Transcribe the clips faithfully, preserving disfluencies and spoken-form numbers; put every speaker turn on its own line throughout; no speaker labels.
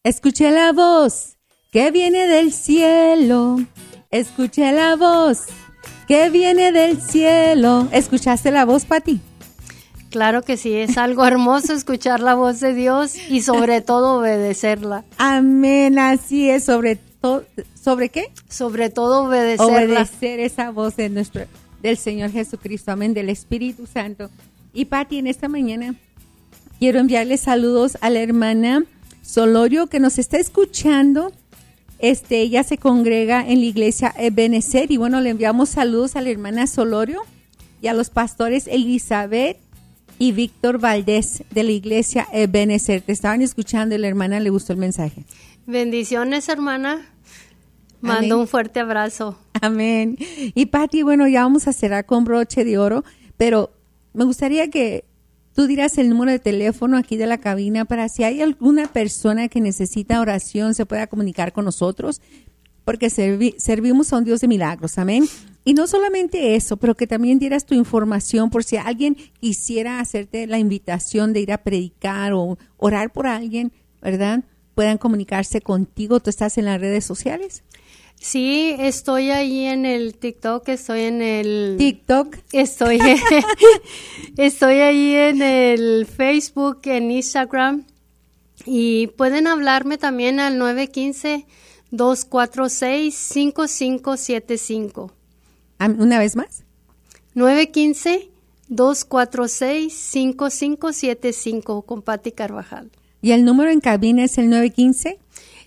Escuché la voz que viene del cielo. Escuché la voz que viene del cielo. ¿Escuchaste la voz, Pati?
Claro que sí, es algo hermoso escuchar la voz de Dios y sobre todo obedecerla.
Amén, así es, sobre todo, ¿sobre qué?
Sobre todo obedecerla.
Obedecer esa voz de nuestro, del Señor Jesucristo, amén, del Espíritu Santo. Y Pati, en esta mañana quiero enviarle saludos a la hermana Solorio que nos está escuchando. Este, ella se congrega en la iglesia Ebenezer y bueno, le enviamos saludos a la hermana Solorio y a los pastores Elizabeth y Víctor Valdés de la iglesia Ebenezer. Te estaban escuchando y la hermana le gustó el mensaje.
Bendiciones, hermana. Mando
Amén.
un fuerte abrazo.
Amén. Y Pati, bueno, ya vamos a cerrar con broche de oro, pero me gustaría que tú dirás el número de teléfono aquí de la cabina para si hay alguna persona que necesita oración se pueda comunicar con nosotros, porque servi- servimos a un Dios de milagros, amén. Y no solamente eso, pero que también dieras tu información por si alguien quisiera hacerte la invitación de ir a predicar o orar por alguien, ¿verdad? Puedan comunicarse contigo. ¿Tú estás en las redes sociales?
Sí, estoy ahí en el TikTok, estoy en el...
TikTok.
Estoy, estoy ahí en el Facebook, en Instagram. Y pueden hablarme también al nueve uno cinco, dos cuatro seis, cinco cinco siete cinco.
¿Una vez más?
nueve uno cinco, dos cuatro seis, cinco cinco siete cinco con Pati Carvajal.
¿Y el número en cabina es el nueve uno cinco?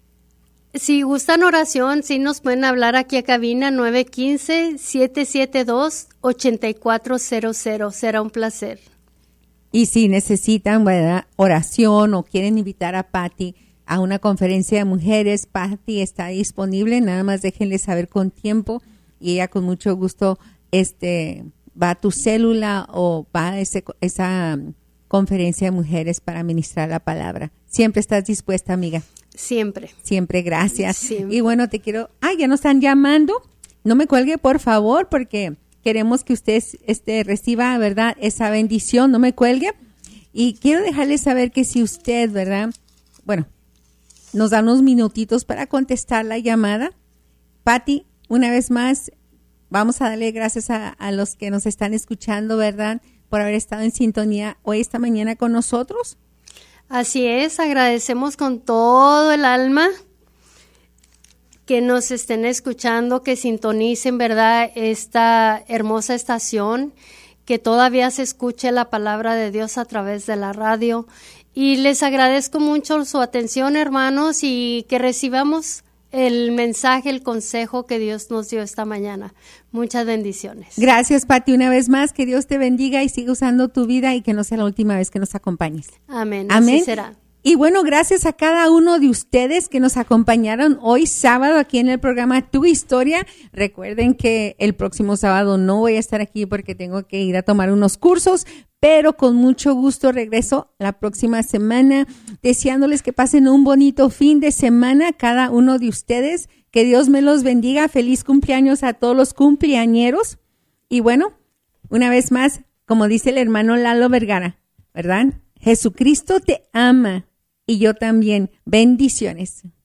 Si gustan oración, sí nos pueden hablar aquí a cabina nueve uno cinco, siete siete dos, ocho cuatro cero cero. Será un placer.
Y si necesitan, ¿verdad?, oración o quieren invitar a Pati a una conferencia de mujeres, Pati está disponible. Nada más déjenle saber con tiempo y ella con mucho gusto este, va a tu célula o va a ese, esa um, conferencia de mujeres para ministrar la palabra. Siempre estás dispuesta, amiga.
Siempre.
Siempre, gracias.
Siempre.
Y bueno, te quiero... Ah, ya nos están llamando. No me cuelgue, por favor, porque queremos que usted este, reciba, ¿verdad?, esa bendición. No me cuelgue. Y quiero dejarle saber que si usted, ¿verdad?, bueno, nos da unos minutitos para contestar la llamada. Pati, una vez más, vamos a darle gracias a, a los que nos están escuchando, ¿verdad?, por haber estado en sintonía hoy, esta mañana con nosotros.
Así es, agradecemos con todo el alma que nos estén escuchando, que sintonicen, ¿verdad?, esta hermosa estación, que todavía se escuche la palabra de Dios a través de la radio. Y les agradezco mucho su atención, hermanos, y que recibamos el mensaje, el consejo que Dios nos dio esta mañana. Muchas bendiciones.
Gracias, Pati, una vez más. Que Dios te bendiga y siga usando tu vida y que no sea la última vez que nos acompañes.
Amén.
Amén.
Así será.
Y bueno, gracias a cada uno de ustedes que nos acompañaron hoy sábado aquí en el programa Tu Historia. Recuerden que el próximo sábado no voy a estar aquí porque tengo que ir a tomar unos cursos, pero con mucho gusto regreso la próxima semana, deseándoles que pasen un bonito fin de semana cada uno de ustedes. Que Dios me los bendiga. Feliz cumpleaños a todos los cumpleañeros. Y bueno, una vez más, como dice el hermano Lalo Vergara, ¿verdad? Jesucristo te ama y yo también. Bendiciones.